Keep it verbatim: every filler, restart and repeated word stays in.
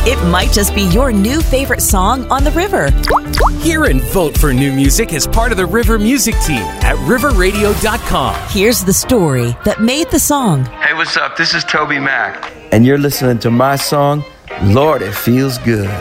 It might just be your new favorite song on the river. Hear and vote for new music as part of the River Music Team at river radio dot com. Here's the story that made the song. Hey, what's up? This is Toby Mac. And you're listening to my song, Lord, It Feels Good.